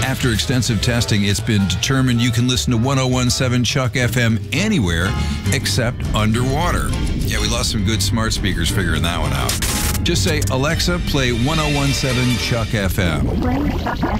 After extensive testing, it's been determined you can listen to 1017 Chuck FM anywhere except underwater. Yeah, we lost some good smart speakers figuring that one out. Just say, Alexa, play 1017 Chuck FM.